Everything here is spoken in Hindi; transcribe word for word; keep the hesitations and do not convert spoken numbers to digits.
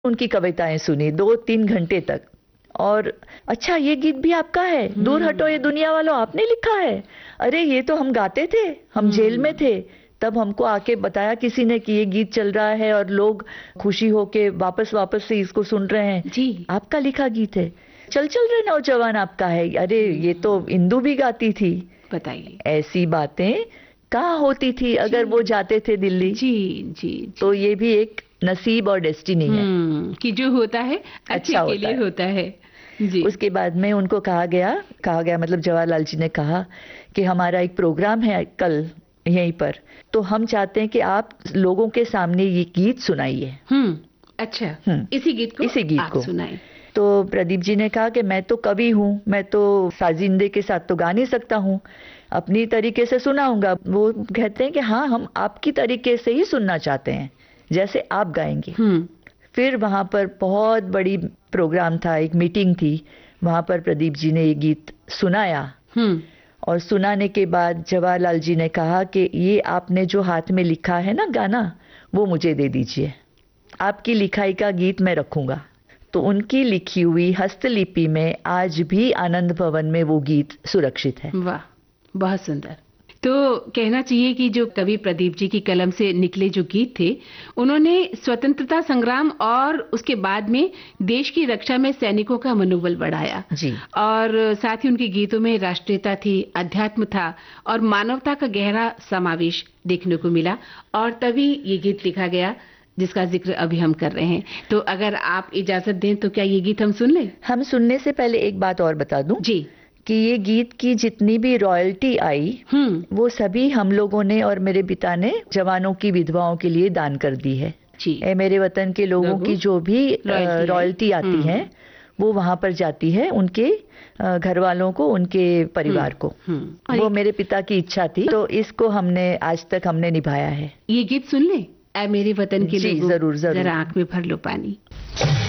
उनकी कविताएं सुनी दो तीन घंटे तक। और अच्छा ये गीत भी आपका है, दूर हटो ये दुनिया वालों आपने लिखा है, अरे ये तो हम गाते थे, हम जेल में थे तब हमको आके बताया किसी ने कि ये गीत चल रहा है और लोग खुशी होके वापस वापस से इसको सुन रहे हैं, जी। आपका लिखा गीत है। चल चल रहे नौजवान आपका है, अरे ये तो इंदु भी गाती थी। बताइए ऐसी बातें कहाँ होती थी अगर वो जाते थे दिल्ली। जी जी, जी। तो ये भी एक नसीब और डेस्टिनी है कि जो होता है अच्छे अच्छा के लिए होता है। जी। उसके बाद में उनको कहा गया कहा गया मतलब जवाहरलाल जी ने कहा कि हमारा एक प्रोग्राम है कल यहीं पर, तो हम चाहते हैं कि आप लोगों के सामने ये गीत सुनाइए। हम्म अच्छा हम्म, इसी गीत को इसी गीत आप को सुनाएं। तो प्रदीप जी ने कहा कि मैं तो कवि हूँ, मैं तो साजिंदे के साथ तो गा नहीं सकता हूँ, अपनी तरीके से सुनाऊंगा। वो कहते हैं कि हाँ हम आपकी तरीके से ही सुनना चाहते हैं जैसे आप गाएंगे। फिर वहां पर बहुत बड़ी प्रोग्राम था, एक मीटिंग थी, वहां पर प्रदीप जी ने ये गीत सुनाया। और सुनाने के बाद जवाहरलाल जी ने कहा कि ये आपने जो हाथ में लिखा है ना गाना, वो मुझे दे दीजिए, आपकी लिखाई का गीत मैं रखूंगा। तो उनकी लिखी हुई हस्तलिपि में आज भी आनंद भवन में वो गीत सुरक्षित है। वाह, बहुत सुंदर। तो कहना चाहिए कि जो कवि प्रदीप जी की कलम से निकले जो गीत थे, उन्होंने स्वतंत्रता संग्राम और उसके बाद में देश की रक्षा में सैनिकों का मनोबल बढ़ाया जी। और साथ ही उनके गीतों में राष्ट्रीयता थी, अध्यात्म था और मानवता का गहरा समावेश देखने को मिला, और तभी ये गीत लिखा गया जिसका जिक्र अभी हम कर रहे हैं। तो अगर आप इजाजत दें तो क्या ये गीत हम सुन लें? हम सुनने से पहले एक बात और बता दूं जी कि ये गीत की जितनी भी रॉयल्टी आई वो सभी हम लोगों ने और मेरे पिता ने जवानों की विधवाओं के लिए दान कर दी है। जी। ए मेरे वतन के लोगों की जो भी रॉयल्टी आती है वो वहां पर जाती है उनके घर वालों को, उनके परिवार को। वो मेरे पिता की इच्छा थी, तो इसको हमने आज तक हमने निभाया है। ये गीत सुन ले, ऐ मेरे वतन के लोगों, जरूर जरूर जरा आंख में भर लो पानी।